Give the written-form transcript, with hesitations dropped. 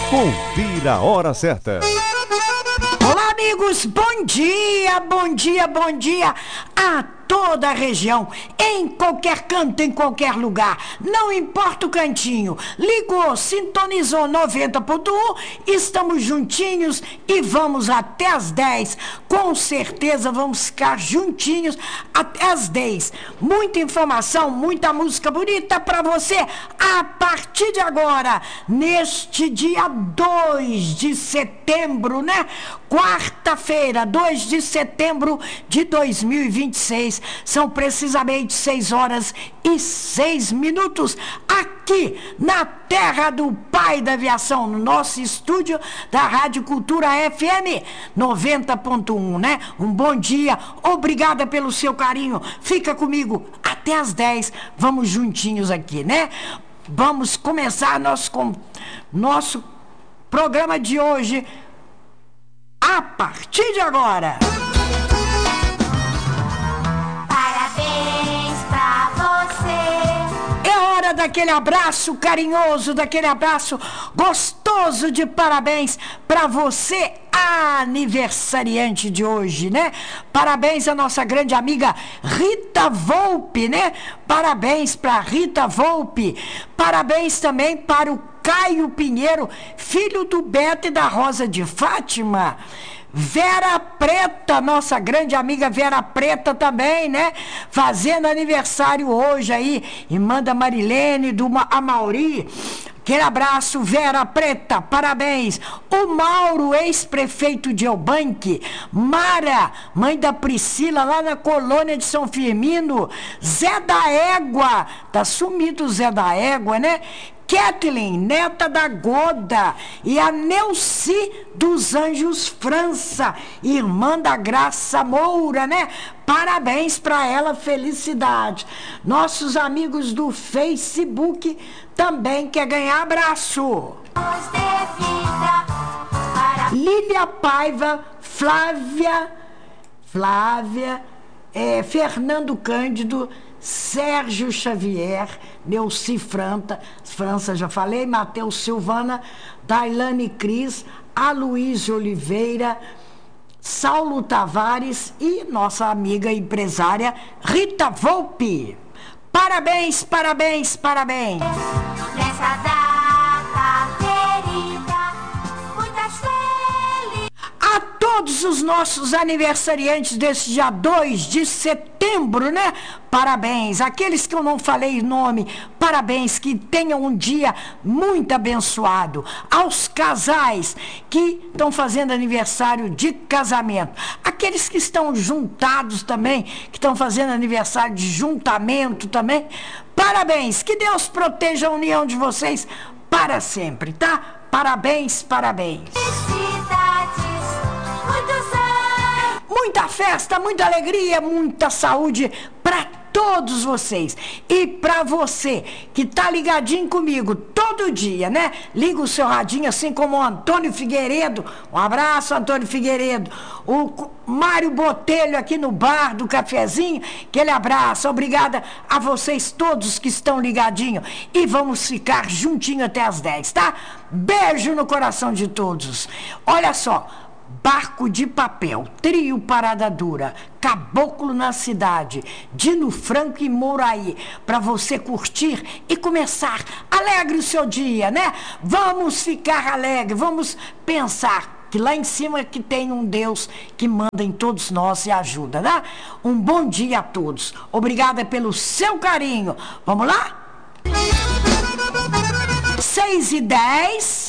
Confira a hora certa. Olá, amigos, bom dia, bom dia, bom dia a toda a região, em qualquer canto, em qualquer lugar, não importa o cantinho, ligou, sintonizou 90.1, estamos juntinhos e vamos até as 10, com certeza vamos ficar juntinhos até as 10, muita informação, muita música bonita para você, a partir de agora, neste dia 2 de setembro, né? Quarta-feira, 2 de setembro de 2026, são precisamente 6 horas e 6 minutos, aqui na terra do pai da aviação, no nosso estúdio da Rádio Cultura FM 90.1, né? Um bom dia, obrigada pelo seu carinho, fica comigo até as 10, vamos juntinhos aqui, né? Vamos começar nosso programa de hoje a partir de agora. Parabéns pra você. É hora daquele abraço carinhoso, daquele abraço gostoso de parabéns pra você, aniversariante de hoje, né? Parabéns à nossa grande amiga Rita Volpe, né? Parabéns pra Rita Volpe. Parabéns também para o Caio Pinheiro, filho do Beto e da Rosa de Fátima. Vera Preta, nossa grande amiga Vera Preta também, né? Fazendo aniversário hoje aí. Irmã da Marilene, do Amauri. Aquele abraço, Vera Preta, parabéns. O Mauro, ex-prefeito de Eubank. Mara, mãe da Priscila, lá na colônia de São Firmino. Zé da Égua, tá sumido o Zé da Égua, né? Kathleen, neta da Goda, e a Neuci dos Anjos França, irmã da Graça Moura, né? Parabéns para ela, felicidade. Nossos amigos do Facebook também quer ganhar abraço. Lília Paiva, Flávia, Fernando Cândido, Sérgio Xavier, Neuci França, já falei, Matheus Silvana, Dailane Cris, Aloysio Oliveira, Saulo Tavares e nossa amiga empresária Rita Volpe. Parabéns, parabéns, parabéns. Nessa data querida, muitas felicidades. A todos os nossos aniversariantes desse dia 2 de setembro, né? Parabéns. Aqueles que eu não falei nome, parabéns, que tenham um dia muito abençoado. Aos casais que estão fazendo aniversário de casamento. Aqueles que estão juntados também, que estão fazendo aniversário de juntamento também. Parabéns. Que Deus proteja a união de vocês para sempre, tá? Parabéns, parabéns. Muita festa, muita alegria, muita saúde para todos vocês. E para você que tá ligadinho comigo todo dia, né? Liga o seu radinho, assim como o Antônio Figueiredo. Um abraço, Antônio Figueiredo. O Mário Botelho aqui no bar do cafezinho. Aquele abraço. Obrigada a vocês todos que estão ligadinho. E vamos ficar juntinho até as 10, tá? Beijo no coração de todos. Olha só. Barco de Papel, Trio Parada Dura, Caboclo na Cidade, Dino Franco e Mouraí, para você curtir e começar alegre o seu dia, né? Vamos ficar alegre, vamos pensar que lá em cima que tem um Deus que manda em todos nós e ajuda, né? Um bom dia a todos. Obrigada pelo seu carinho. Vamos lá? 6h10.